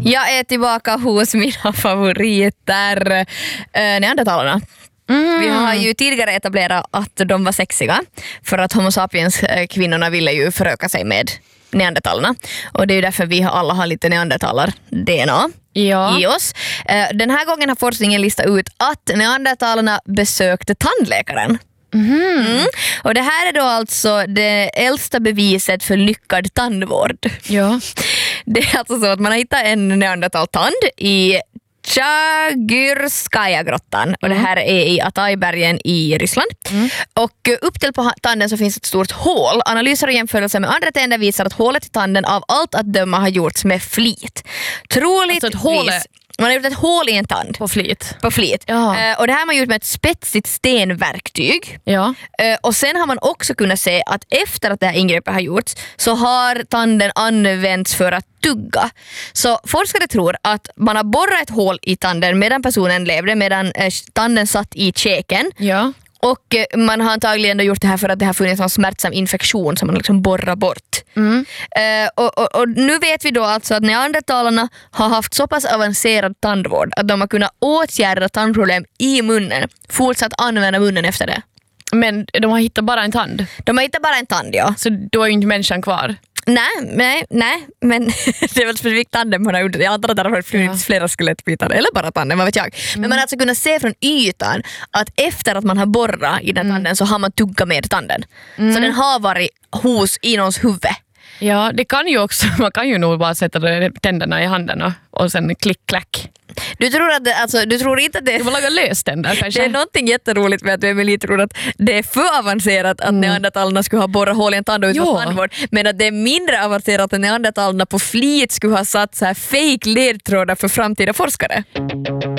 Jag är tillbaka hos mina favoriter, neandertalarna. Vi har ju tidigare etablerat att de var sexiga för att Homo sapiens-kvinnorna ville ju föröka sig med neandertalarna. Och det är ju därför vi alla har lite neandertalar-DNA i oss. Den här gången har forskningen listat ut att neandertalarna besökte tandläkaren. Och det här är då alltså det äldsta beviset för lyckad tandvård. Ja. Det är alltså så att man har hittat en neandertaltand i Chagyrskaja-grottan och det här är i Altaibergen i Ryssland. Och upp till på tanden så finns ett stort hål. Analyser och jämförelser med andra tänder visar att hålet i tanden av allt att döma har gjorts med flit. Troligtvis alltså ett hål man har gjort ett hål i en tand. På flit. Ja. Och det här har man gjort med ett spetsigt stenverktyg. Ja. Och sen har man också kunnat se att efter att det här ingreppet har gjorts så har tanden använts för att tugga. Så forskare tror att man har borrat ett hål i tanden medan personen levde, medan tanden satt i käken. Ja. Och man har antagligen då gjort det här för att det har funnits en smärtsam infektion som man liksom borrar bort. Och nu vet vi då alltså att neandertalarna har haft så pass avancerad tandvård att de har kunnat åtgärda tandproblem i munnen, fortsatt använda munnen efter det. Men de har hittat bara en tand? De har hittat bara en tand, ja. Så då är ju inte människan kvar? Nej, men det är väl specifikt tanden man har gjort. Jag antar att det har funnits flera skelettbitar eller bara tanden, vad vet jag. Men man har alltså kunnat se från ytan att efter att man har borrat i den tanden så har man tuggat med tanden. Så den har varit i någons huvud. Ja, det kan ju också, man kan ju nog bara sätta tänderna i handen och sen klick-klack. Du tror inte att det Du får laga löständer kanske. Det är någonting jätteroligt med att Emelie tror att det är för avancerat att neandertalarna skulle ha borrat hål i en tand och utfört tandvård, men att det är mindre avancerat att neandertalarna på flit skulle ha satt så här fake ledtrådar för framtida forskare.